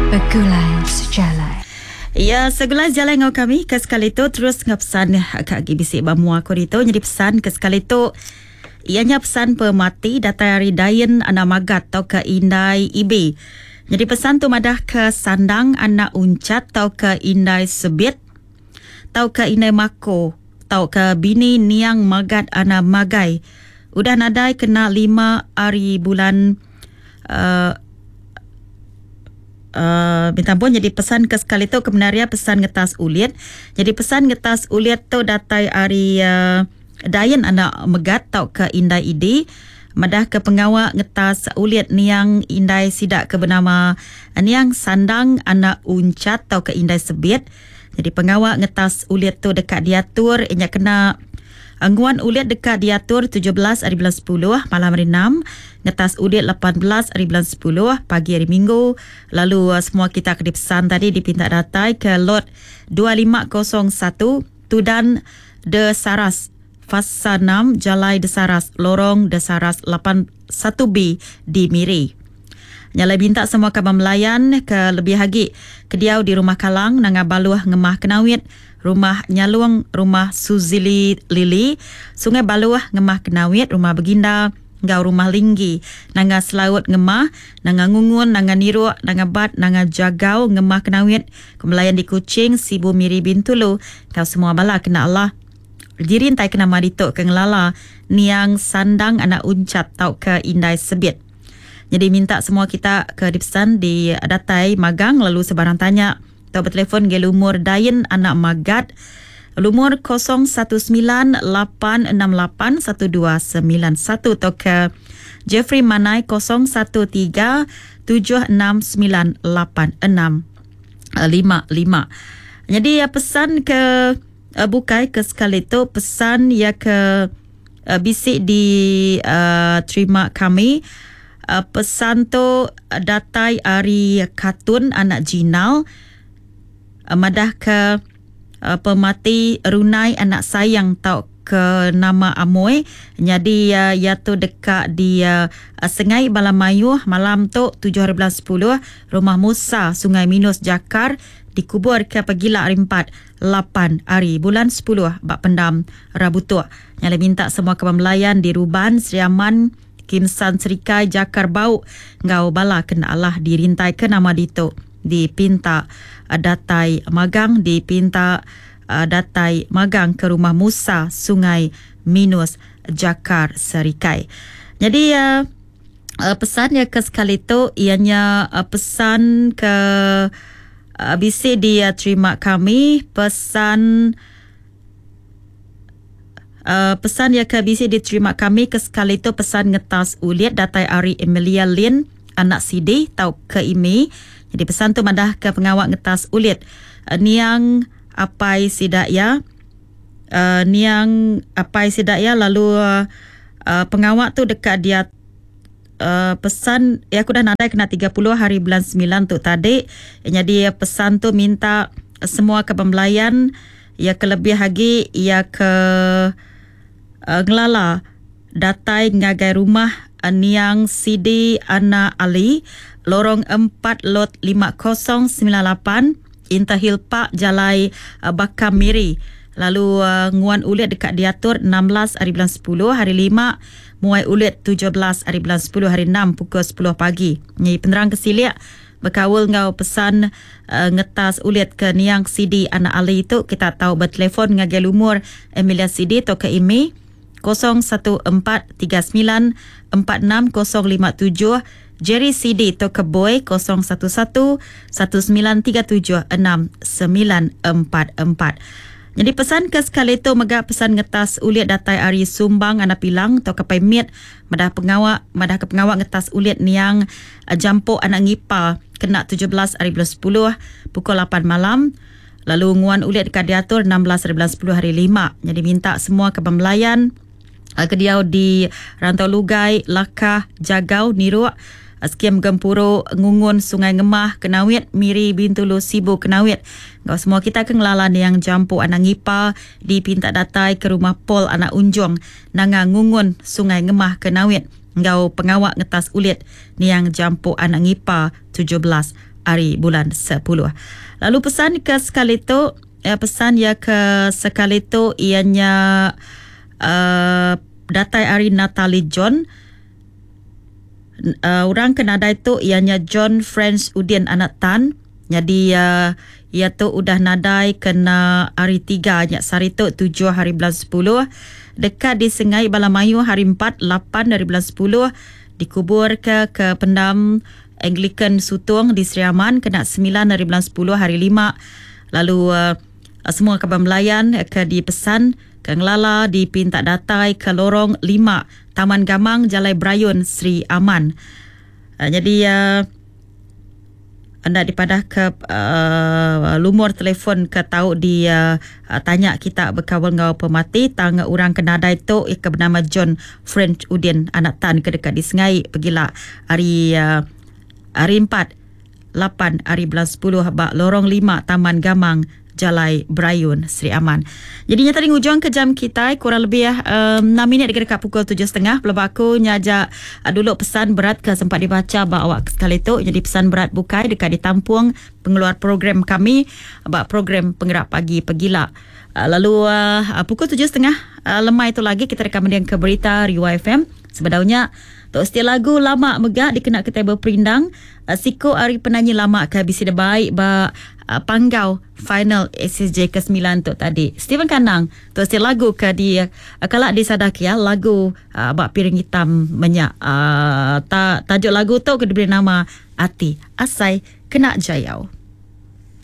Segulai sejalan. Ya, segulai jalan dengan kami ke sekali tu terus ngepesan kak bisik bamua ko dito jadi pesan ke sekali tu ianya pesan pemati datai hari dayen anak magat tau ke indai ibe. Jadi pesan tu madah ke sandang anak uncat tau ke indai sebit tau ke indai mako tau ke bini niang magat anak magai. Udah nadai kena 5 hari bulan minta pun jadi pesan ke sekali tu kebenaria pesan ngetas ulit. Jadi pesan ngetas ulit tu datai hari dayan anak megat tau ke indai ide. Madah ke pengawak ngetas ulit niang indai sidak ke bernama niang sandang anak uncat tau ke indai sebit. Jadi pengawak ngetas ulit tu dekat diatur inya kena angguan ulit dekat diatur 17 hari bulan 10 malam hari 6, ngetas ulit 18 hari bulan 10 pagi hari Minggu. Lalu semua kita akan dipesan tadi dipinta datai ke lot 2501 Tudan De Saras Fasa 6 Jalai De Saras Lorong De Saras 81B di Miri. Nyalai minta semua kabar melayan ke lebih hagi kediau di Rumah Kalang Nanga Baluah Ngemah Kenawit, Rumah Nyaluang, Rumah Suzili Lili, Sungai Baluah Ngemah Kenawit, Rumah Beginda, Ngau Rumah Linggi, Nanga Selaut Ngemah, Nanga Ngungun, Nanga Niruak, Nanga Bat, Nanga Jagau Ngemah Kenawit, Kemelayan di Kuching, Sibu Miri Bintulu. Kau semua bala kena Allah dirintai kena maritok ke ngelala niang sandang anak uncat tau ke indai sebit. Jadi minta semua kita ke dipesan di datai magang lalu sebarang tanya atau bertelefon ke lumur dayen anak magat lumur 0198681291 atau ke Jeffrey Manai 0137698655. Jadi pesan ke bukai ke sekali tu pesan ya ke bisik di terima kami. Pesan tu datai ari katun anak jinal madah ke pemati runai anak sayang tau ke nama Amoy. Jadi ya tu dekat di Sengai Balamayu malam tu 7 hari bulan 10 Rumah Musa Sungai Minus Jakar dikubur ke pagila hari 4 8 hari bulan 10 bak pendam Rabu tu. Yang minta semua kawan melayan di Ruban Seriaman Kimsan Serikai Jakar Bau ngau bala kena Allah dirintai ke nama dito dipinta datai magang dipinta datai magang ke Rumah Musa Sungai Minus Jakar Serikai. Jadi pesan ya ke sekali tu ianya pesan ke BC dia terima kami pesan pesan ya ke BC diterima kami ke sekali tu pesan ngetas ulit datai Ari Emilia Lin anak CD tau ke imi. Jadi pesan tu madah ke pengawak ngetas ulit niang apai sidak ya niang apai sidak ya lalu pengawak tu dekat dia pesan ya aku dah nadai kena 30 hari bulan 9 tu tadi. Jadi pesan tu minta semua ke pembelayan ya ke lebih lagi ya ke ngelala datai ngagai rumah niang CD Ana Ali lorong 4 lot 5098 Intahil Pak Jalai Bakam Miri. Lalu nguan ulit dekat diatur 16 hari bulan 10 hari 5 muai ulit 17 hari bulan 10 hari 6 pukul 10 pagi. Ni penerang kesiliak berkawal ngau pesan ngetas ulit ke niang CD Ana Ali itu kita tahu bertelefon ngagai lumur Emilia CD atau ke email 01439460057 Jerry CD to ke boy 0111937694. Jadi pesan ke sekali tu megak pesan ngetas ulit datai Ari Sumbang anak pilang to ke pemit madah ke pengawak ngetas ulit niang jampo anak ngipa kena 17 hari bulan 10 pukul 8 malam. Lalu nguan ulit dekat diatur 16 hari bulan 10 hari 5. Jadi minta semua ke pembelayan kediau di Rantau Lugai, Lakah, Jagau, Niruak, Skiem Gempuro, Ngungun, Sungai Ngemah, Kenawit, Miri, Bintulu, Sibu, Kenawit. Kau semua kita ke ngelalan yang jampu anak ngipa dipinta datai ke rumah Pol anak Unjong, Nanga Ngungun, Sungai Ngemah, Kenawit. Ngau pengawak ngetas ulit ni yang jampu anak ngipa 17 hari bulan 10. Lalu pesan ke Scarlett, pesan ya ke Scarlett ianya datai hari Natali John. Orang kenadai tu ianya John Friends Udin anak Tan. Jadi ia tu udah nadai kena hari 3 nya sari tu 7 hari bulan 10. Dekat di Sengai Balamayu hari 4 8 dari bulan 10. Dikubur ke pendam Anglican Sutung di Sri Aman kena 9 dari bulan 10 hari 5. Lalu semua kabar melayan ke dipesan ke Ngelala dipinta datai ke lorong 5 Taman Gamang Jalai Brayun Sri Aman. Jadi anda dipadah ke lumur telefon ke tahu di tanya kita berkawal ngau pemati tang orang kenadai tu ke bernama John French Udin anak Tan ke dekat di Sengai pergilah hari 4 8 hari bulan 10 bak lorong 5 Taman Gamang Jalai Brayun Sri Aman. Jadinya tadi ngujung ke jam kita kurang lebih 6 minit dekat pukul 7.30. Pelabak aku nyajak dulu pesan berat ke sempat dibaca bak awak sekali tu. Jadi pesan berat bukai dekat ditampung pengeluar program kami bak program penggerak pagi pegila. Lalu pukul 7.30 lemai itu lagi kita rekam dengan ke berita Riwa FM. Sebenarnya tok setia lagu lama megak dikenak ke table perindang. Siko hari penyanyi lama ke habis dah baik ba panggau final SSJ ke-9 tu tadi. Steven Kanang tok setia lagu ke dia kalak di sadak ya lagu bak piring hitam menyak tajuk lagu tu ke diberi nama Ati Asai Kena Jayau.